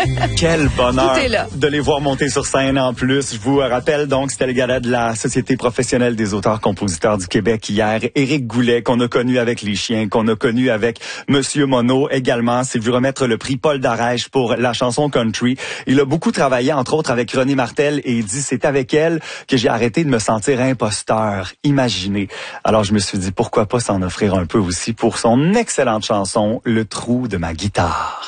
Quel bonheur Tout est là. de les voir monter sur scène en plus. Je vous rappelle donc, c'était le gala de la Société professionnelle des auteurs-compositeurs du Québec hier. Éric Goulet, qu'on a connu avec Les Chiens, qu'on a connu avec Monsieur Monod également. C'est vu remettre le prix Paul Darèche pour la chanson country. Il a beaucoup travaillé, entre autres, avec René Martel et il dit, c'est avec elle que j'ai arrêté de me sentir imposteur. Imaginez. Alors, je me suis dit, pourquoi pas s'en offrir un peu aussi pour son excellente chanson, Le trou de ma guitare.